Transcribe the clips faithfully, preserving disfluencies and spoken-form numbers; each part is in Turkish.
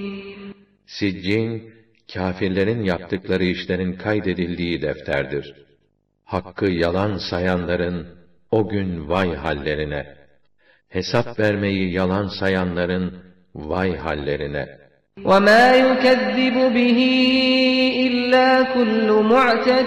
Siccin, kâfirlerin yaptıkları işlerin kaydedildiği defterdir. Hakkı yalan sayanların o gün vay hallerine. Hesap vermeyi yalan sayanların vay hallerine. وَمَا يُكَذِّبُ بِهِ إِلَّا كُلُّ مُعْتَدٍ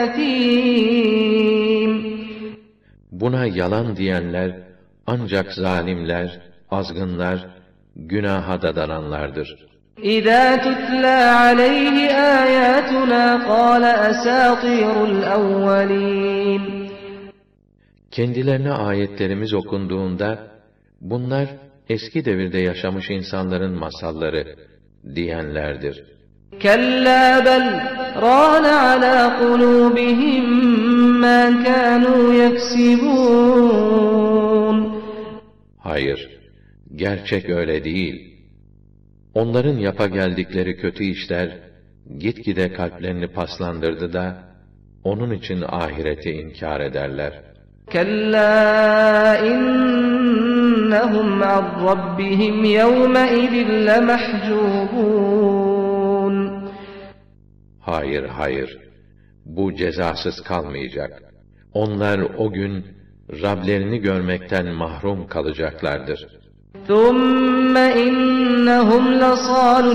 أَثِيمٍ. Buna yalan diyenler ancak zalimler, azgınlar, günaha dadananlardır. إِذَا تُتْلَى عَلَيْهِ آيَاتُنَا قَالَ أَسَاطِيرُ الْأَوَّلِينَ. Kendilerine ayetlerimiz okunduğunda, bunlar eski devirde yaşamış insanların masalları diyenlerdir. كَلَّا بَلْ رَانَ عَلَى قُلُوبِهِمْ مَا كَانُوا يَكْسِبُونَ. Hayır, gerçek öyle değil. Onların yapa geldikleri kötü işler, gitgide kalplerini paslandırdı da, onun için ahireti inkar ederler. كَلَّا إِنَّهُمْ عَنْ رَبِّهِمْ يَوْمَئِذٍ لَمَحْجُوبُونَ. Hayır, hayır, bu cezasız kalmayacak. Onlar o gün, Rablerini görmekten mahrum kalacaklardır. ثُمَّ إِنَّهُمْ لَصَالُو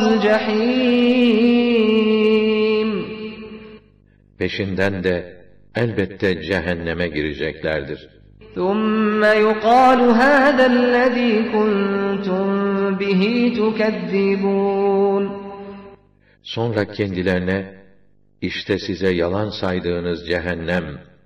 الْجَحِيمِ. Peşinden de elbette cehenneme gireceklerdir. ثُمَّ يُقَالُ هَذَا الَّذ۪ي كُنْتُمْ بِهِ تُكَذِّبُونَ. Sonra kendilerine, işte size yalan saydığınız cehennem